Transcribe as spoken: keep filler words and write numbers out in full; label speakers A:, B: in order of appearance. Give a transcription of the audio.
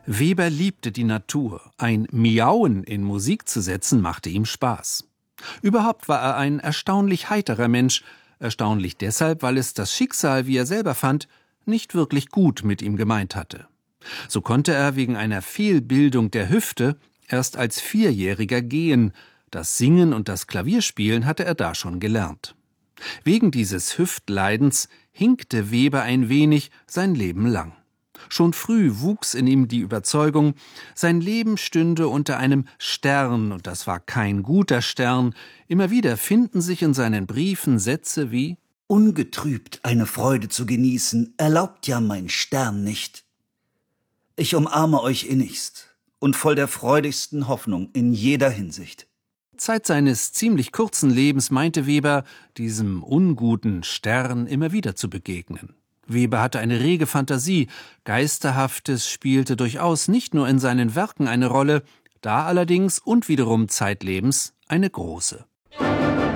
A: Weber liebte die Natur. Ein Miauen in Musik zu setzen, machte ihm Spaß. Überhaupt war er ein erstaunlich heiterer Mensch, erstaunlich deshalb, weil es das Schicksal, wie er selber fand, nicht wirklich gut mit ihm gemeint hatte. So konnte er wegen einer Fehlbildung der Hüfte erst als Vierjähriger gehen. Das Singen und das Klavierspielen hatte er da schon gelernt. Wegen dieses Hüftleidens hinkte Weber ein wenig sein Leben lang. Schon früh wuchs in ihm die Überzeugung, sein Leben stünde unter einem Stern, und das war kein guter Stern. Immer wieder finden sich in seinen Briefen Sätze wie:
B: »Ungetrübt eine Freude zu genießen, erlaubt ja mein Stern nicht. Ich umarme euch innigst und voll der freudigsten Hoffnung in jeder Hinsicht.«
A: Zeit seines ziemlich kurzen Lebens meinte Weber, diesem unguten Stern immer wieder zu begegnen. Weber hatte eine rege Fantasie, Geisterhaftes spielte durchaus nicht nur in seinen Werken eine Rolle, da allerdings und wiederum zeitlebens eine große.